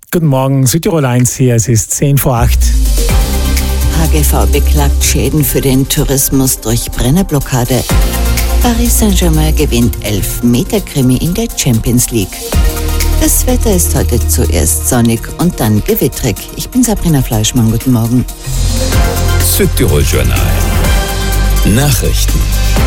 Guten Morgen, Südtirol 1 hier, es ist 10 vor 8. HGV beklagt Schäden für den Tourismus durch Brennerblockade. Paris Saint-Germain gewinnt 11-Meter-Krimi in der Champions League. Das Wetter ist heute zuerst sonnig und dann gewittrig. Ich bin Sabrina Fleischmann, guten Morgen. Südtirol Journal. Nachrichten.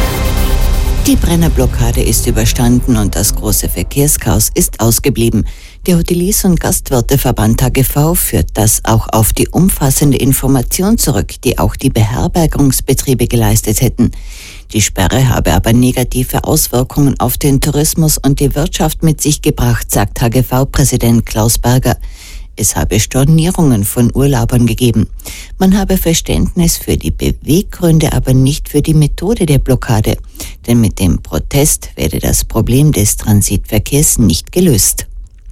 Die Brennerblockade ist überstanden und das große Verkehrschaos ist ausgeblieben. Der Hoteliers- und Gastwirteverband HGV führt das auch auf die umfassende Information zurück, die auch die Beherbergungsbetriebe geleistet hätten. Die Sperre habe aber negative Auswirkungen auf den Tourismus und die Wirtschaft mit sich gebracht, sagt HGV-Präsident Klaus Berger. Es habe Stornierungen von Urlaubern gegeben. Man habe Verständnis für die Beweggründe, aber nicht für die Methode der Blockade. Denn mit dem Protest werde das Problem des Transitverkehrs nicht gelöst.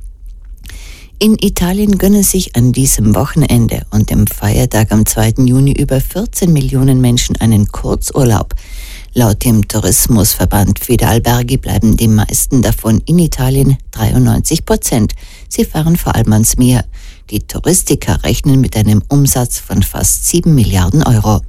In Italien gönnen sich an diesem Wochenende und dem Feiertag am 2. Juni über 14 Millionen Menschen einen Kurzurlaub. Laut dem Tourismusverband Fidalberghi bleiben die meisten davon in Italien, 93%. Sie fahren vor allem ans Meer. Die Touristiker rechnen mit einem Umsatz von fast 7 Milliarden Euro.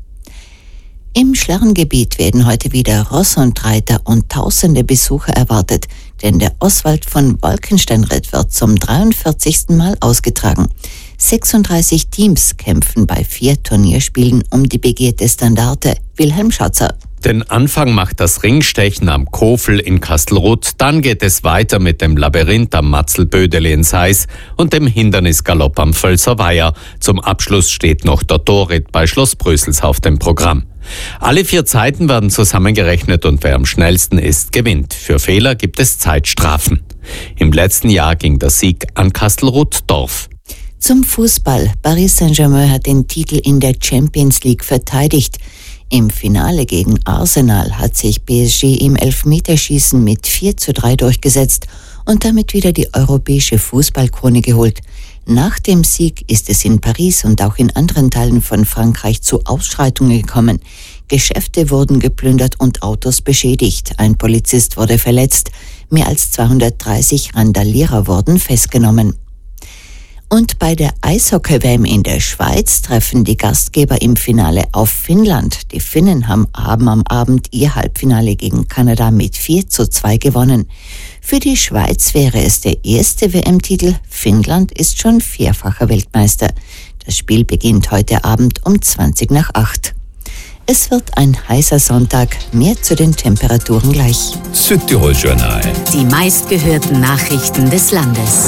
Im Schlerrengebiet werden heute wieder Ross und Reiter und tausende Besucher erwartet, denn der Oswald von Wolkensteinritt wird zum 43. Mal ausgetragen. 36 Teams kämpfen bei 4 Turnierspielen um die begehrte Standarte. Wilhelm Schatzer. Den Anfang macht das Ringstechen am Kofel in Kastelruth, dann geht es weiter mit dem Labyrinth am Matzelbödeli in Seis und dem Hindernisgalopp am Völser Weiher. Zum Abschluss steht noch der Torritt bei Schloss Brüssels auf dem Programm. Alle 4 Zeiten werden zusammengerechnet und wer am schnellsten ist, gewinnt. Für Fehler gibt es Zeitstrafen. Im letzten Jahr ging der Sieg an Kastelruth-Dorf. Zum Fußball. Paris Saint-Germain hat den Titel in der Champions League verteidigt. Im Finale gegen Arsenal hat sich PSG im Elfmeterschießen mit 4:3 durchgesetzt und damit wieder die europäische Fußballkrone geholt. Nach dem Sieg ist es in Paris und auch in anderen Teilen von Frankreich zu Ausschreitungen gekommen. Geschäfte wurden geplündert und Autos beschädigt. Ein Polizist wurde verletzt. Mehr als 230 Randalierer wurden festgenommen. Und bei der Eishockey-WM in der Schweiz treffen die Gastgeber im Finale auf Finnland. Die Finnen haben am Abend ihr Halbfinale gegen Kanada mit 4:2 gewonnen. Für die Schweiz wäre es der erste WM-Titel. Finnland ist schon 4-facher Weltmeister. Das Spiel beginnt heute Abend um 7:20. Es wird ein heißer Sonntag. Mehr zu den Temperaturen gleich. Südtirol Journal. Die meistgehörten Nachrichten des Landes.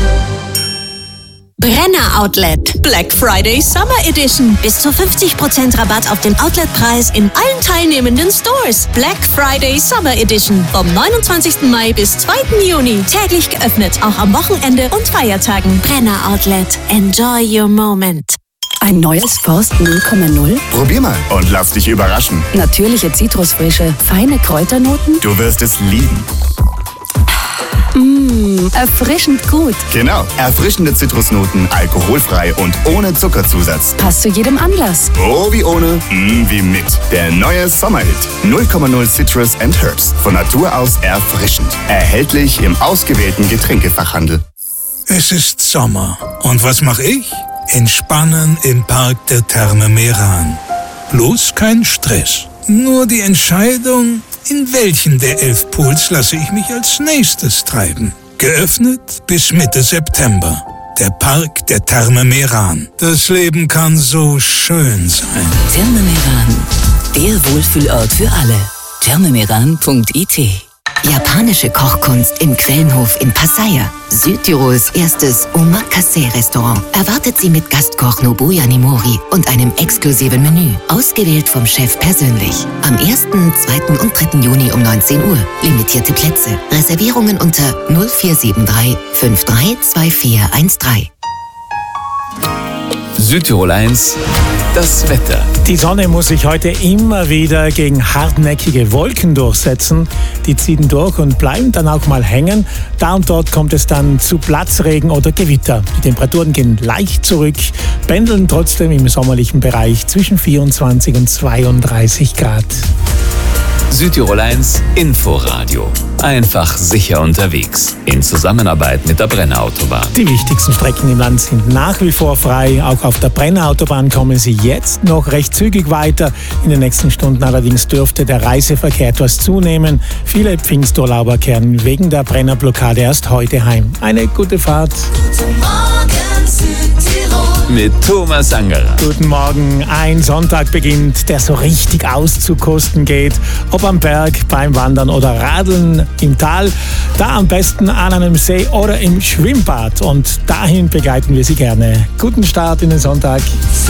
Brenner Outlet. Black Friday Summer Edition. Bis zu 50% Rabatt auf den Outletpreis in allen teilnehmenden Stores. Black Friday Summer Edition. Vom 29. Mai bis 2. Juni. Täglich geöffnet. Auch am Wochenende und Feiertagen. Brenner Outlet. Enjoy your moment. Ein neues Forst 0,0? Probier mal und lass dich überraschen. Natürliche Zitrusfrische, feine Kräuternoten? Du wirst es lieben. Erfrischend gut. Genau, erfrischende Zitrusnoten, alkoholfrei und ohne Zuckerzusatz. Passt zu jedem Anlass. Oh, wie ohne, wie mit. Der neue Sommerhit. 0,0 Citrus and Herbs. Von Natur aus erfrischend. Erhältlich im ausgewählten Getränkefachhandel. Es ist Sommer. Und was mache ich? Entspannen im Park der Therme Meran. Bloß kein Stress. Nur die Entscheidung, in welchen der 11 Pools lasse ich mich als nächstes treiben. Geöffnet bis Mitte September. Der Park der Therme Meran. Das Leben kann so schön sein. Therme Meran. Der Wohlfühlort für alle. thermemeran.it. Japanische Kochkunst im Quellenhof in Pasaya. Südtirols erstes Omakase-Restaurant erwartet Sie mit Gastkoch Nobuya Nimori und einem exklusiven Menü. Ausgewählt vom Chef persönlich. Am 1., 2. und 3. Juni um 19 Uhr. Limitierte Plätze. Reservierungen unter 0473 532413. Südtirol 1, das Wetter. Die Sonne muss sich heute immer wieder gegen hartnäckige Wolken durchsetzen. Die ziehen durch und bleiben dann auch mal hängen. Da und dort kommt es dann zu Platzregen oder Gewitter. Die Temperaturen gehen leicht zurück, pendeln trotzdem im sommerlichen Bereich zwischen 24 und 32 Grad. Südtirol 1 Inforadio. Einfach sicher unterwegs. In Zusammenarbeit mit der Brenner-Autobahn. Die wichtigsten Strecken im Land sind nach wie vor frei. Auch auf der Brenner-Autobahn kommen Sie jetzt noch recht zügig weiter. In den nächsten Stunden allerdings dürfte der Reiseverkehr etwas zunehmen. Viele Pfingsturlauber kehren wegen der Brenner-Blockade erst heute heim. Eine gute Fahrt. Guten Morgen, Südtirol. Mit Thomas Angerer. Guten Morgen. Ein Sonntag beginnt, der so richtig auszukosten geht. Ob am Berg, beim Wandern oder Radeln im Tal. Da am besten an einem See oder im Schwimmbad. Und dahin begleiten wir Sie gerne. Guten Start in den Sonntag.